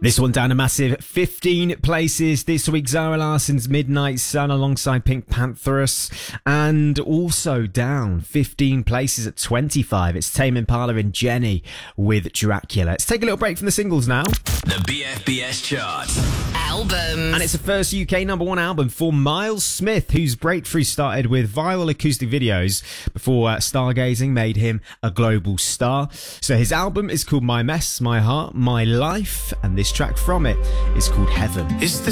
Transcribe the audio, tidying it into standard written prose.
This one down a massive 15 places this week. Zara Larsson's Midnight Sun alongside Pink Pantheress. And also down 15 places at 25. It's Tame Impala and Jenny with Dracula. Let's take a little break from the singles now. The BFBS chart. Albums. And it's the first UK number one album for Miles Smith, whose breakthrough started with viral acoustic videos before stargazing made him a global star. So his album is called My Mess, My Heart, My Life, and this track from it is called Heaven. Is the